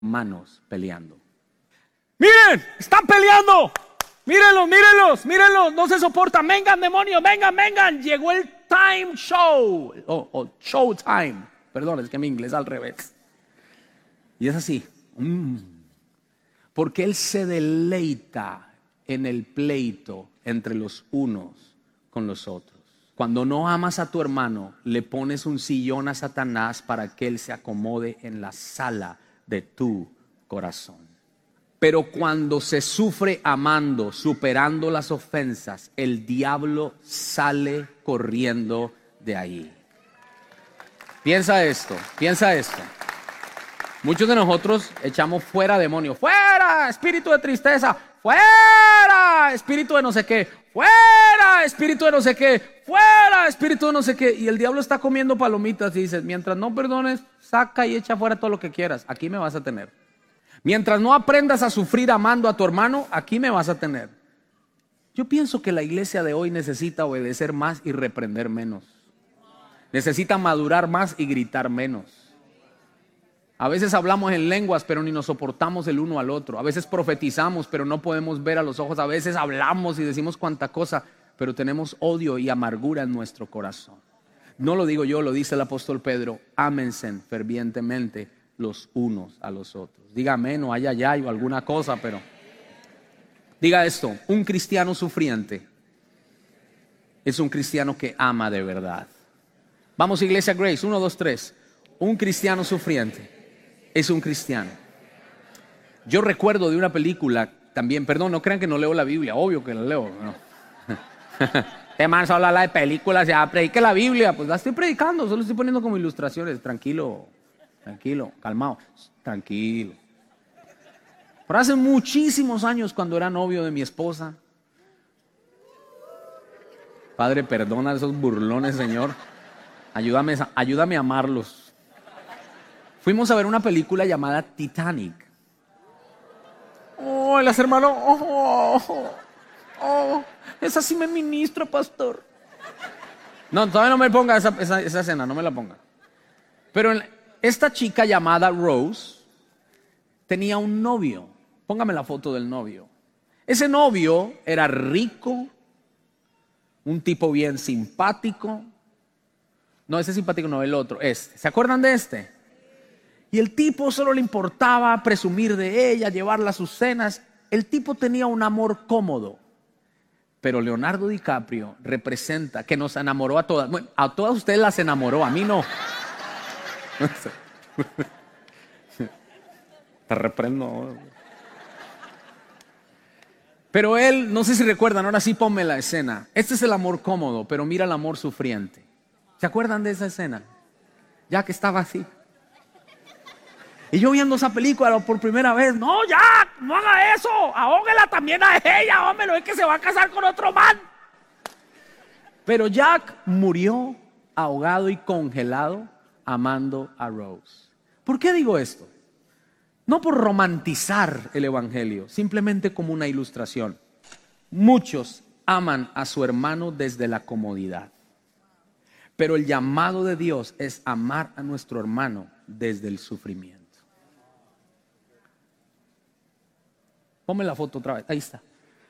hermanos peleando. Miren, están peleando. Mírenlos, mírenlos, mírenlos, no se soportan. Vengan, demonios, vengan, vengan. Llegó el time show. O show time. Perdón, es que mi inglés al revés. Y es así. Porque Él se deleita en el pleito entre los unos con los otros. Cuando no amas a tu hermano, le pones un sillón a Satanás para que él se acomode en la sala de tu corazón. Pero cuando se sufre amando, superando las ofensas, el diablo sale corriendo de ahí. Piensa esto, piensa esto. Muchos de nosotros echamos fuera demonios. ¡Fuera, espíritu de tristeza! ¡Fuera, espíritu de no sé qué! ¡Fuera, espíritu de no sé qué! ¡Fuera, espíritu de no sé qué! Y el diablo está comiendo palomitas y dices, mientras no perdones, saca y echa fuera todo lo que quieras. Aquí me vas a tener. Mientras no aprendas a sufrir amando a tu hermano, aquí me vas a tener. Yo pienso que la iglesia de hoy necesita obedecer más y reprender menos. Necesita madurar más y gritar menos. A veces hablamos en lenguas, pero ni nos soportamos el uno al otro. A veces profetizamos, pero no podemos ver a los ojos. A veces hablamos y decimos cuánta cosa, pero tenemos odio y amargura en nuestro corazón. No lo digo yo, lo dice el apóstol Pedro. Ámense fervientemente los unos a los otros. Diga amén o ay, ay, ay o alguna cosa, pero diga esto: un cristiano sufriente es un cristiano que ama de verdad. Vamos, iglesia Grace, 1, 2, 3. Un cristiano sufriente es un cristiano. Yo recuerdo de una película también, perdón, no crean que no leo la Biblia, obvio que la leo, no. Este man solo habla de películas, ya predique la Biblia. Pues la estoy predicando, solo estoy poniendo como ilustraciones. Tranquilo, tranquilo, calmado, tranquilo. Pero hace muchísimos años, cuando era novio de mi esposa, Padre, perdona a esos burlones, Señor. Ayúdame a amarlos. Fuimos a ver una película llamada Titanic. Oh, las hermanos. Esa sí me ministra, pastor. No, todavía no me ponga esa escena, no me la ponga. Pero esta chica llamada Rose tenía un novio. Póngame la foto del novio. Ese novio era rico, un tipo bien simpático. No, ese simpático no, el otro, este. ¿Se acuerdan de este? Y el tipo solo le importaba presumir de ella, llevarla a sus cenas. El tipo tenía un amor cómodo. Pero Leonardo DiCaprio representa que nos enamoró a todas. Bueno, a todas ustedes las enamoró, a mí no. Te reprendo. Pero él, no sé si recuerdan, ahora sí ponme la escena. Este es el amor cómodo, pero mira el amor sufriente. ¿Se acuerdan de esa escena? Ya que estaba así. Y yo viendo esa película por primera vez, no, ya, no haga eso, ahóguela también a ella, hombre, no es que se va a casar con otro man. Pero Jack murió ahogado y congelado amando a Rose. ¿Por qué digo esto? No por romantizar el evangelio, simplemente como una ilustración. Muchos aman a su hermano desde la comodidad. Pero el llamado de Dios es amar a nuestro hermano desde el sufrimiento. Ponme la foto otra vez, ahí está.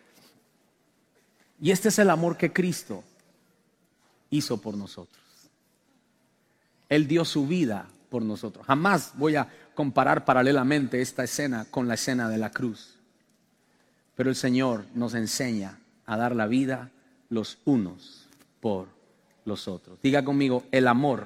Y este es el amor que Cristo hizo por nosotros. Él dio su vida por nosotros. Jamás voy a comparar paralelamente esta escena con la escena de la cruz. Pero el Señor nos enseña a dar la vida los unos por los otros. Diga conmigo, el amor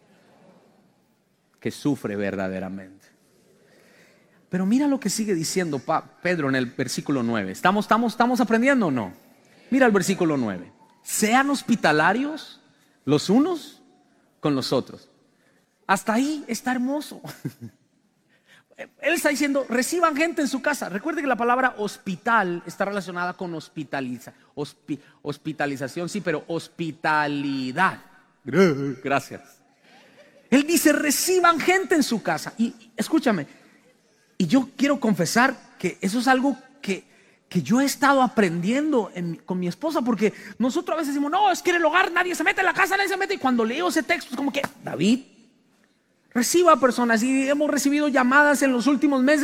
que sufre verdaderamente. Pero mira lo que sigue diciendo Pedro en el versículo 9. ¿Estamos aprendiendo o no? Mira el versículo 9. Sean hospitalarios los unos con los otros. Hasta ahí está hermoso. Él está diciendo, reciban gente en su casa. Recuerde que la palabra hospital está relacionada con hospitalización, sí, pero hospitalidad. Gracias. Él dice, reciban gente en su casa. Y escúchame, y yo quiero confesar que eso es algo que yo he estado aprendiendo con mi esposa, porque nosotros a veces decimos, no, es que en el hogar nadie se mete, en la casa nadie se mete. Y cuando leo ese texto es como que, David, Reciba personas, y hemos recibido llamadas en los últimos meses